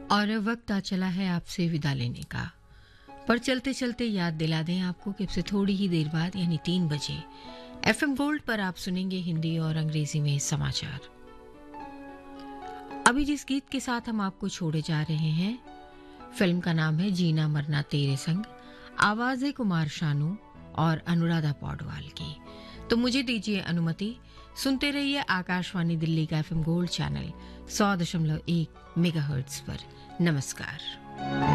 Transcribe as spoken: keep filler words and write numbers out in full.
और अब वक्त आ चला है आपसे विदा लेने का। पर चलते चलते याद दिला दें आपको कि अब से थोड़ी ही देर बाद यानी तीन बजे एफएम गोल्ड पर आप सुनेंगे हिंदी और अंग्रेजी में समाचार। अभी जिस गीत के साथ हम आपको छोड़े जा रहे हैं, फिल्म का नाम है जीना मरना तेरे संग। आवाज है कुमार शानू और अनुराधा पौडवाल की। तो मुझे दीजिए अनुमति, सुनते रहिए आकाशवाणी दिल्ली का एफएम गोल्ड चैनल सौ दशमलव एक मेगाहर्ट्ज पर। नमस्कार।